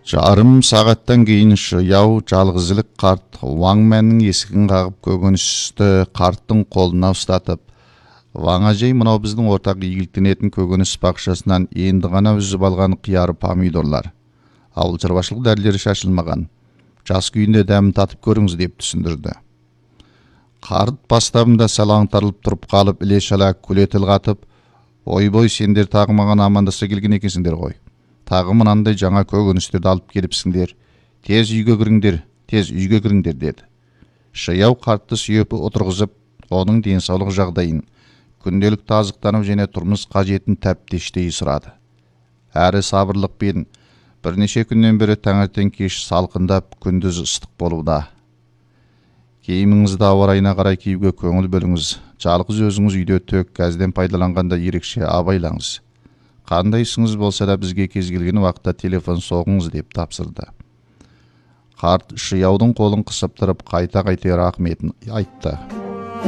Жарым сағаттан кейін шыяу жалғызылық қарт Ваңмәннің есігін қағып көкөністі қарттың қолына ұстатып, Ваңажей мынау біздің ортақ игіліктенетін көкөніс бақшасынан енді ғана үзіп алған қияр помидорлар. Ауыл шаруашылық дәрілері шашылмаған. Жас күйінде дәмін татып көріңіз деп түсіндірді. Қарт бастабында салаңтарылып тұрып қалып, іле-шала күле тіл қатып, ойбой, сендер тағы маған амандаса келген екенсіңдер ғой. Тағы мынандай жаңа көкөністерді алып келіпсіңдер. Тез үйге кіріңдер деді. Шыяу қартты сүйепі отырғызып, оның денсаулық жағдайын, күнделікті азықтанып және тұрмыс қажетін тәптештей сұрады. Әрі сабырлықпен бірнеше күннен бері таңертең кеш салқындап, күндіз ыстық болуда. Киіміңізді ауа райына қарай киюге көңіл бөліңіз. Жалғыз өзіңіз үйде төк газден пайдаланғанда ерекше абайлаңыз. Қандай ісіңіз болса да бізге кез келген уақытта телефон соғыңыз деп тапсырды. Қарт Шыяудың қолын қысып тұрып, қайта рахметін айтты.